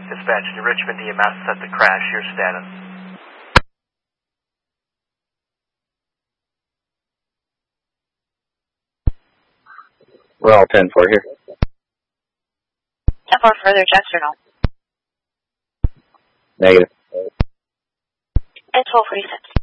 Dispatch to Richmond EMS set the crash. Your status. We're all 10-4 here. 10-4 further checks or no? Negative. It's 1246.